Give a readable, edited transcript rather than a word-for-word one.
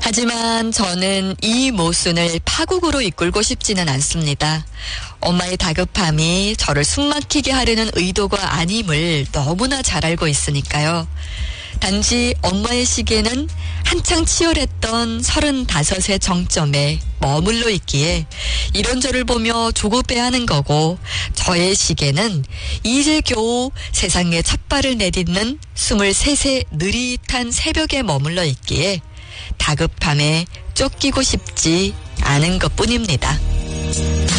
하지만 저는 이 모순을 파국으로 이끌고 싶지는 않습니다. 엄마의 다급함이 저를 숨막히게 하려는 의도가 아님을 너무나 잘 알고 있으니까요. 단지 엄마의 시계는 한창 치열했던 35의 정점에 머물러 있기에 이런 저를 보며 조급해하는 거고, 저의 시계는 이제 겨우 세상에 첫 발을 내딛는 23세 느릿한 새벽에 머물러 있기에 다급함에 쫓기고 싶지 않은 것뿐입니다.